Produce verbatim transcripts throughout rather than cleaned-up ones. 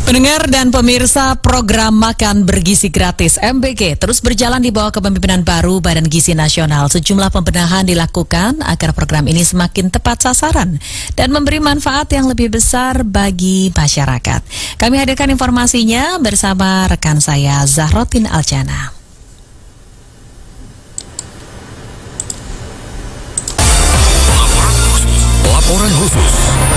Pendengar dan pemirsa program Makan Bergizi Gratis M B G terus berjalan di bawah kepemimpinan baru Badan Gizi Nasional. Sejumlah pembenahan dilakukan agar program ini semakin tepat sasaran dan memberi manfaat yang lebih besar bagi masyarakat. Kami hadirkan informasinya bersama rekan saya Zahrotin Aljana. Laporan khusus.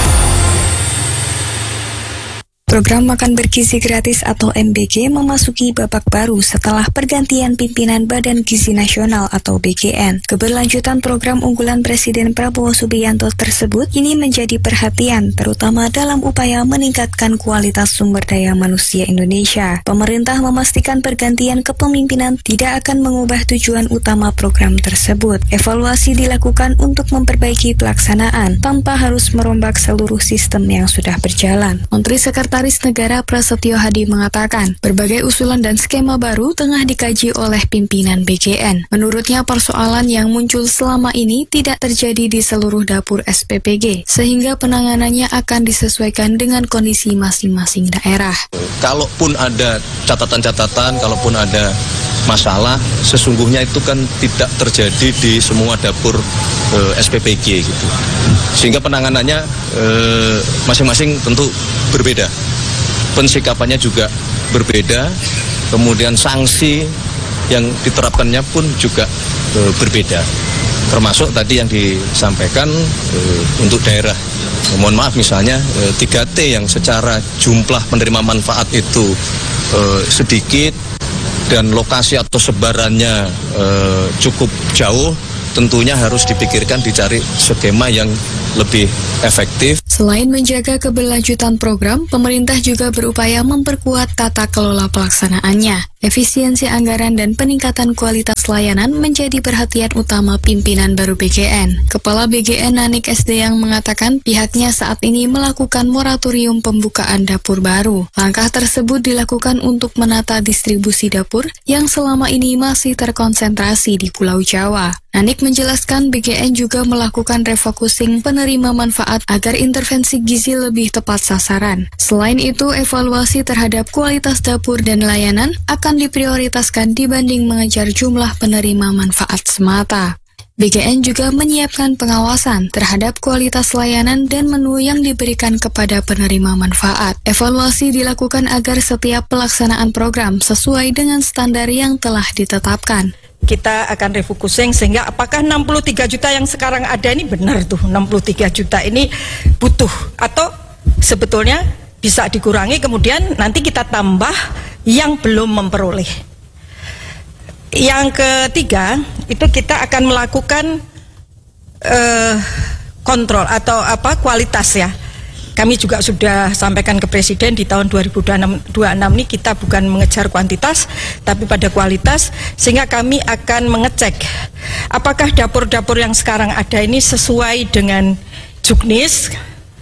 Program Makan Bergizi Gratis atau M B G memasuki babak baru setelah pergantian pimpinan Badan Gizi Nasional atau B G N. Keberlanjutan program unggulan Presiden Prabowo Subianto tersebut kini menjadi perhatian, terutama dalam upaya meningkatkan kualitas sumber daya manusia Indonesia. Pemerintah memastikan pergantian kepemimpinan tidak akan mengubah tujuan utama program tersebut. Evaluasi dilakukan untuk memperbaiki pelaksanaan tanpa harus merombak seluruh sistem yang sudah berjalan. Menteri Sekretaris Negara Prasetyo Hadi mengatakan, berbagai usulan dan skema baru tengah dikaji oleh pimpinan B G N. Menurutnya, persoalan yang muncul selama ini tidak terjadi di seluruh dapur S P P G, sehingga penanganannya akan disesuaikan dengan kondisi masing-masing daerah. Kalaupun ada catatan-catatan, kalaupun ada masalah, sesungguhnya itu kan tidak terjadi di semua dapur eh, S P P G gitu. Sehingga penanganannya eh, masing-masing tentu berbeda. Pensikapannya juga berbeda, kemudian sanksi yang diterapkannya pun juga e, berbeda. Termasuk tadi yang disampaikan e, untuk daerah. E, mohon maaf misalnya e, tiga T yang secara jumlah penerima manfaat itu e, sedikit dan lokasi atau sebarannya e, cukup jauh, tentunya harus dipikirkan dicari skema yang lebih efektif. Selain menjaga keberlanjutan program, pemerintah juga berupaya memperkuat tata kelola pelaksanaannya. Efisiensi anggaran dan peningkatan kualitas layanan menjadi perhatian utama pimpinan baru B G N. Kepala B G N Nanik S D yang mengatakan pihaknya saat ini melakukan moratorium pembukaan dapur baru. Langkah tersebut dilakukan untuk menata distribusi dapur yang selama ini masih terkonsentrasi di Pulau Jawa. Nanik menjelaskan B G N juga melakukan refocusing penerima manfaat agar intervensi gizi lebih tepat sasaran. Selain itu, evaluasi terhadap kualitas dapur dan layanan akan diprioritaskan dibanding mengejar jumlah penerima manfaat semata. B G N juga menyiapkan pengawasan terhadap kualitas layanan dan menu yang diberikan kepada penerima manfaat. Evaluasi dilakukan agar setiap pelaksanaan program sesuai dengan standar yang telah ditetapkan. Kita akan refocusing sehingga apakah enam puluh tiga juta yang sekarang ada ini benar tuh enam puluh tiga juta ini butuh atau sebetulnya bisa dikurangi kemudian nanti kita tambah yang belum memperoleh. Yang ketiga itu kita akan melakukan uh, kontrol atau apa kualitas ya. Kami juga sudah sampaikan ke Presiden di tahun dua ribu dua puluh enam ini kita bukan mengejar kuantitas tapi pada kualitas, sehingga kami akan mengecek apakah dapur-dapur yang sekarang ada ini sesuai dengan juknis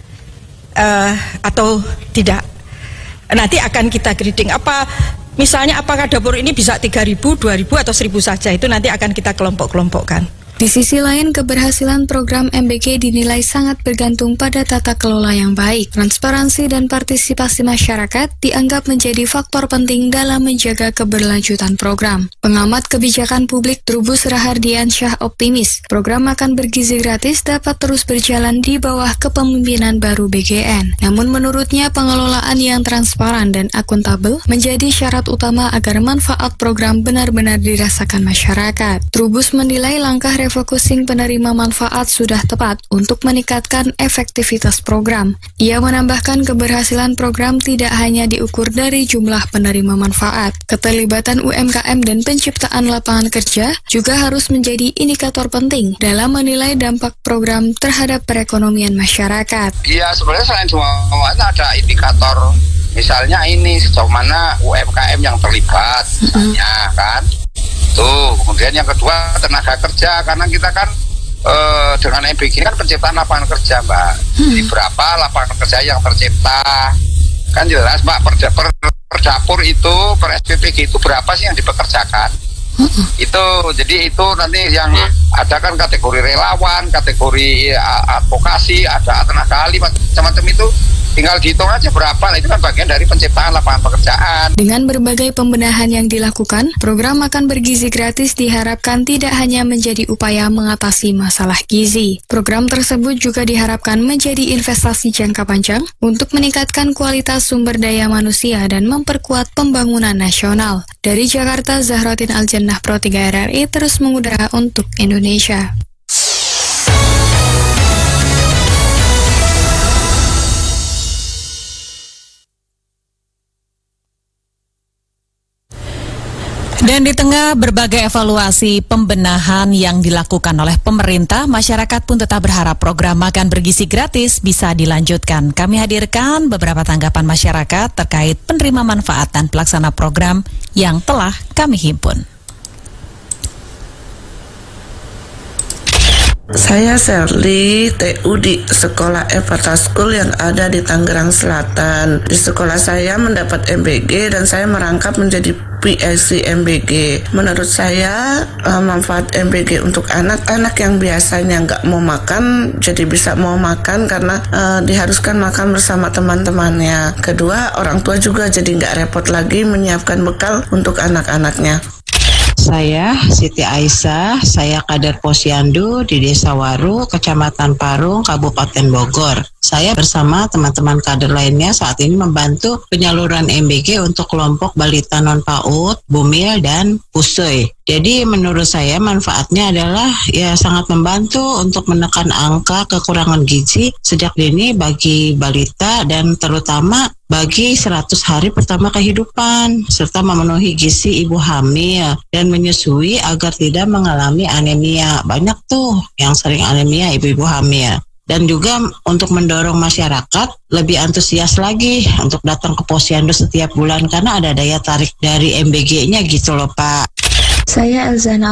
uh, atau tidak. Nanti akan kita grading apa misalnya apakah dapur ini bisa tiga ribu, dua ribu atau seribu saja, itu nanti akan kita kelompok-kelompokkan. Di sisi lain, keberhasilan program M B G dinilai sangat bergantung pada tata kelola yang baik. Transparansi dan partisipasi masyarakat dianggap menjadi faktor penting dalam menjaga keberlanjutan program. Pengamat kebijakan publik Trubus Rahardiansyah optimis, program Makan Bergizi Gratis dapat terus berjalan di bawah kepemimpinan baru B G N. Namun menurutnya pengelolaan yang transparan dan akuntabel menjadi syarat utama agar manfaat program benar-benar dirasakan masyarakat. Trubus menilai langkah refocusing penerima manfaat sudah tepat untuk meningkatkan efektivitas program. Ia menambahkan keberhasilan program tidak hanya diukur dari jumlah penerima manfaat. Keterlibatan U M K M dan penciptaan lapangan kerja juga harus menjadi indikator penting dalam menilai dampak program terhadap perekonomian masyarakat. Iya, sebenarnya selain semua ada indikator. Misalnya ini sejauh mana U M K M yang terlibat, misalnya mm-hmm. kan. Tuh, kemudian yang kedua tenaga kerja, karena kita kan e, dengan M B G kan penciptaan lapangan kerja, Mbak. Hmm. Jadi berapa lapangan kerja yang tercipta? Kan jelas, Mbak, per, per, per dapur itu, per S P P G itu berapa sih yang dipekerjakan? Hmm. Itu, jadi itu nanti yang ada kan kategori relawan, kategori advokasi, ada tenaga ahli, macam-macam itu tinggal dihitung aja berapa, nah itu kan bagian dari penciptaan lapangan pekerjaan. Dengan berbagai pembenahan yang dilakukan, program makan bergizi gratis diharapkan tidak hanya menjadi upaya mengatasi masalah gizi. Program tersebut juga diharapkan menjadi investasi jangka panjang untuk meningkatkan kualitas sumber daya manusia dan memperkuat pembangunan nasional. Dari Jakarta, Zahrotin Aljannah, Pro tiga R R I terus mengudara untuk Indonesia. Dan di tengah berbagai evaluasi pembenahan yang dilakukan oleh pemerintah, masyarakat pun tetap berharap program makan bergizi gratis bisa dilanjutkan. Kami hadirkan beberapa tanggapan masyarakat terkait penerima manfaat dan pelaksana program yang telah kami himpun. Saya Sherly, T U di Sekolah Evata School yang ada di Tangerang Selatan. Di sekolah saya mendapat M B G dan saya merangkap menjadi P I C M B G. Menurut saya, uh, manfaat M B G untuk anak-anak yang biasanya nggak mau makan, jadi bisa mau makan karena uh, diharuskan makan bersama teman-temannya. Kedua, orang tua juga jadi nggak repot lagi menyiapkan bekal untuk anak-anaknya. Saya Siti Aisyah, saya kader Posyandu di Desa Waru, Kecamatan Parung, Kabupaten Bogor. Saya bersama teman-teman kader lainnya saat ini membantu penyaluran M B G untuk kelompok balita non-PAUD, Bumil, dan Puseuy. Jadi menurut saya manfaatnya adalah ya sangat membantu untuk menekan angka kekurangan gizi sejak dini bagi balita dan terutama bagi seratus hari pertama kehidupan, serta memenuhi gizi ibu hamil dan menyusui agar tidak mengalami anemia. Banyak tuh yang sering anemia ibu-ibu hamil. Dan juga untuk mendorong masyarakat lebih antusias lagi untuk datang ke Posyandu setiap bulan karena ada daya tarik dari M B G-nya gitu loh Pak. Saya Elzana